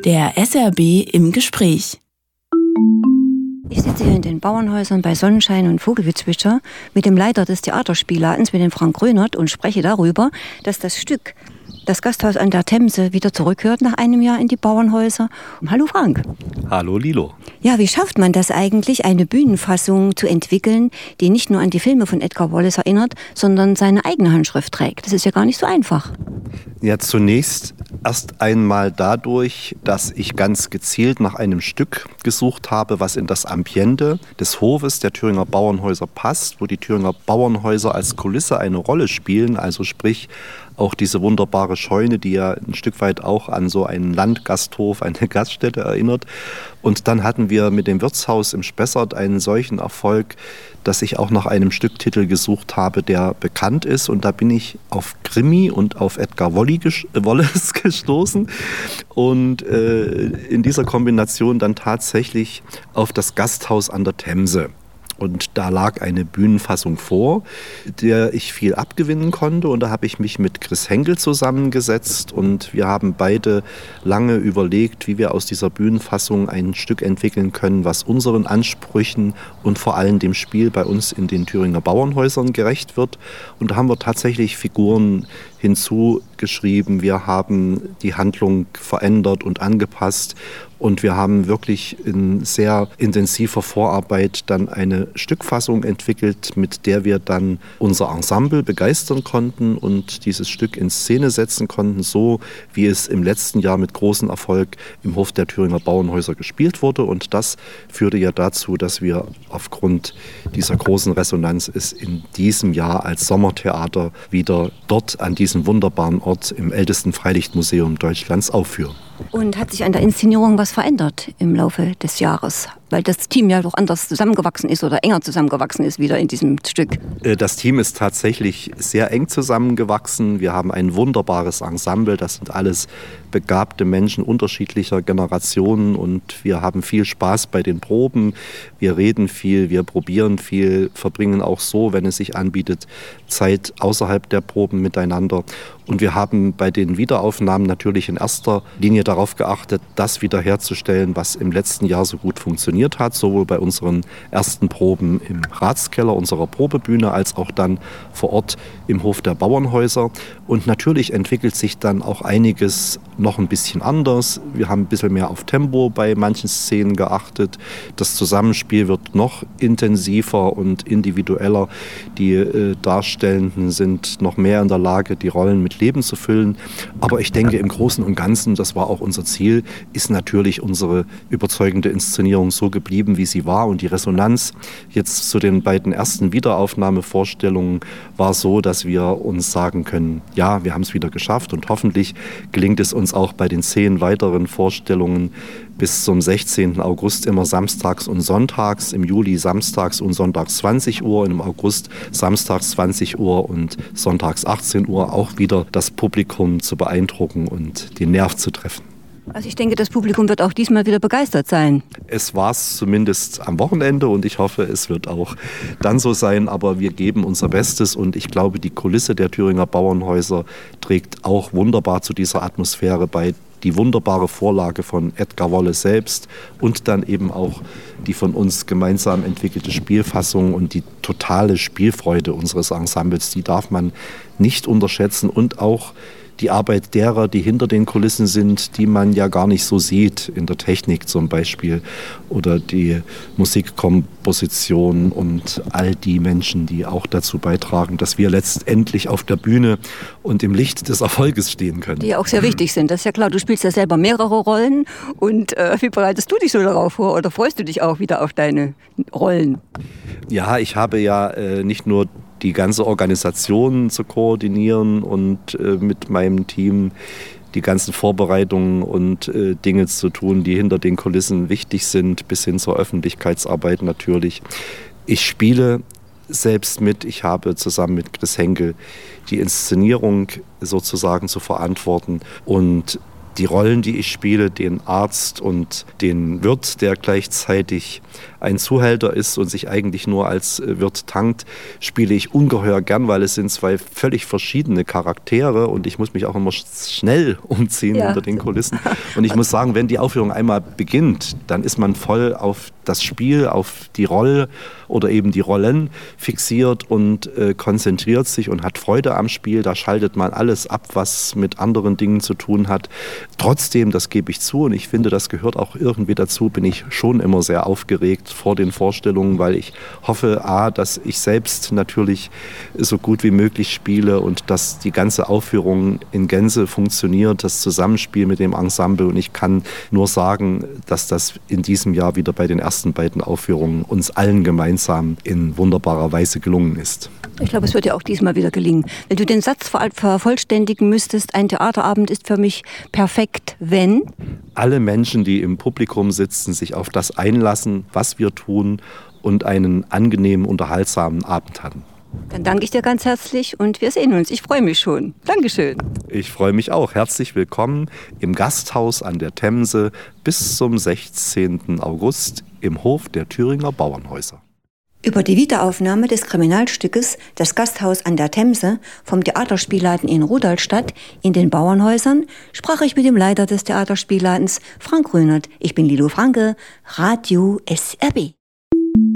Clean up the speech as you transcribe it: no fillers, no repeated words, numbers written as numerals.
Der SRB im Gespräch. Ich sitze hier in den Bauernhäusern bei Sonnenschein und Vogelgezwitscher mit dem Leiter des Theaterspielladens, mit dem Frank Rönert, und spreche darüber, dass das Stück Das Gasthaus an der Themse wieder zurückkehrt nach einem Jahr in die Bauernhäuser. Hallo Frank. Hallo Lilo. Ja, wie schafft man das eigentlich, eine Bühnenfassung zu entwickeln, die nicht nur an die Filme von Edgar Wallace erinnert, sondern seine eigene Handschrift trägt? Das ist ja gar nicht so einfach. Ja, zunächst erst einmal dadurch, dass ich ganz gezielt nach einem Stück gesucht habe, was in das Ambiente des Hofes der Thüringer Bauernhäuser passt, wo die Thüringer Bauernhäuser als Kulisse eine Rolle spielen, also sprich auch diese wunderbare Scheune, die ja ein Stück weit auch an so einen Landgasthof, eine Gaststätte erinnert. Und dann hatten wir mit dem Wirtshaus im Spessart einen solchen Erfolg, dass ich auch nach einem Stücktitel gesucht habe, der bekannt ist. Und da bin ich auf Krimi und auf Edgar Wallace gestoßen. Und in dieser Kombination dann tatsächlich auf das Gasthaus an der Themse. Und da lag eine Bühnenfassung vor, der ich viel abgewinnen konnte. Und da habe ich mich mit Chris Henkel zusammengesetzt. Und wir haben beide lange überlegt, wie wir aus dieser Bühnenfassung ein Stück entwickeln können, was unseren Ansprüchen und vor allem dem Spiel bei uns in den Thüringer Bauernhäusern gerecht wird. Und da haben wir tatsächlich Figuren hinzugeschrieben. Wir haben die Handlung verändert und angepasst. Und wir haben wirklich in sehr intensiver Vorarbeit dann eine Stückfassung entwickelt, mit der wir dann unser Ensemble begeistern konnten und dieses Stück in Szene setzen konnten, so wie es im letzten Jahr mit großem Erfolg im Hof der Thüringer Bauernhäuser gespielt wurde. Und das führte ja dazu, dass wir aufgrund dieser großen Resonanz es in diesem Jahr als Sommertheater wieder dort an diesem wunderbaren Ort im ältesten Freilichtmuseum Deutschlands aufführen. Und hat sich an der Inszenierung was verändert im Laufe des Jahres? Weil das Team ja doch anders zusammengewachsen ist oder enger zusammengewachsen ist wieder in diesem Stück. Das Team ist tatsächlich sehr eng zusammengewachsen. Wir haben ein wunderbares Ensemble. Das sind alles begabte Menschen unterschiedlicher Generationen. Und wir haben viel Spaß bei den Proben. Wir reden viel, wir probieren viel, verbringen auch so, wenn es sich anbietet, Zeit außerhalb der Proben miteinander. Und wir haben bei den Wiederaufnahmen natürlich in erster Linie darauf geachtet, das wiederherzustellen, was im letzten Jahr so gut funktioniert hat, sowohl bei unseren ersten Proben im Ratskeller unserer Probebühne als auch dann vor Ort im Hof der Bauernhäuser. Und natürlich entwickelt sich dann auch einiges noch ein bisschen anders. Wir haben ein bisschen mehr auf Tempo bei manchen Szenen geachtet. Das Zusammenspiel wird noch intensiver und individueller. Die Darstellenden sind noch mehr in der Lage, die Rollen mit Leben zu füllen. Aber ich denke, im Großen und Ganzen, das war auch unser Ziel, ist natürlich unsere überzeugende Inszenierung so geblieben, wie sie war. Und die Resonanz jetzt zu den beiden ersten Wiederaufnahmevorstellungen war so, dass wir uns sagen können, ja, wir haben es wieder geschafft und hoffentlich gelingt es uns auch bei den 10 weiteren Vorstellungen bis zum 16. August immer samstags und sonntags, im Juli samstags und sonntags 20 Uhr, und im August samstags 20 Uhr und sonntags 18 Uhr auch wieder das Publikum zu beeindrucken und den Nerv zu treffen. Also ich denke, das Publikum wird auch diesmal wieder begeistert sein. Es war es zumindest am Wochenende und ich hoffe, es wird auch dann so sein. Aber wir geben unser Bestes und ich glaube, die Kulisse der Thüringer Bauernhäuser trägt auch wunderbar zu dieser Atmosphäre bei. Die wunderbare Vorlage von Edgar Wallace selbst und dann eben auch die von uns gemeinsam entwickelte Spielfassung und die totale Spielfreude unseres Ensembles, die darf man nicht unterschätzen, und auch die Arbeit derer, die hinter den Kulissen sind, die man ja gar nicht so sieht, in der Technik zum Beispiel, oder die Musikkomposition und all die Menschen, die auch dazu beitragen, dass wir letztendlich auf der Bühne und im Licht des Erfolges stehen können. Die auch sehr wichtig sind, das ist ja klar. Du spielst ja selber mehrere Rollen und wie bereitest du dich so darauf vor oder freust du dich auch wieder auf deine Rollen? Ja, ich habe ja nicht nur die ganze Organisation zu koordinieren und mit meinem Team die ganzen Vorbereitungen und Dinge zu tun, die hinter den Kulissen wichtig sind, bis hin zur Öffentlichkeitsarbeit natürlich. Ich spiele selbst mit. Ich habe zusammen mit Chris Henkel die Inszenierung sozusagen zu verantworten und die Rollen, die ich spiele, den Arzt und den Wirt, der gleichzeitig ein Zuhälter ist und sich eigentlich nur als Wirt tankt, spiele ich ungeheuer gern, weil es sind zwei völlig verschiedene Charaktere und ich muss mich auch immer schnell umziehen hinter den Kulissen. Und ich muss sagen, wenn die Aufführung einmal beginnt, dann ist man voll auf das Spiel, auf die Rolle oder eben die Rollen fixiert und konzentriert sich und hat Freude am Spiel. Da schaltet man alles ab, was mit anderen Dingen zu tun hat. Trotzdem, das gebe ich zu und ich finde, das gehört auch irgendwie dazu, bin ich schon immer sehr aufgeregt vor den Vorstellungen, weil ich hoffe, dass ich selbst natürlich so gut wie möglich spiele und dass die ganze Aufführung in Gänze funktioniert, das Zusammenspiel mit dem Ensemble. Und ich kann nur sagen, dass das in diesem Jahr wieder bei den ersten beiden Aufführungen uns allen gemeinsam in wunderbarer Weise gelungen ist. Ich glaube, es wird dir auch diesmal wieder gelingen. Wenn du den Satz vervollständigen müsstest, ein Theaterabend ist für mich perfekt, wenn alle Menschen, die im Publikum sitzen, sich auf das einlassen, was wir tun und einen angenehmen, unterhaltsamen Abend hatten. Dann danke ich dir ganz herzlich und wir sehen uns. Ich freue mich schon. Dankeschön. Ich freue mich auch. Herzlich willkommen im Gasthaus an der Themse bis zum 16. August im Hof der Thüringer Bauernhäuser. Über die Wiederaufnahme des Kriminalstückes Das Gasthaus an der Themse vom Theaterspielladen in Rudolstadt in den Bauernhäusern sprach ich mit dem Leiter des Theaterspielladens, Frank Grönert. Ich bin Lilo Franke, Radio SRB.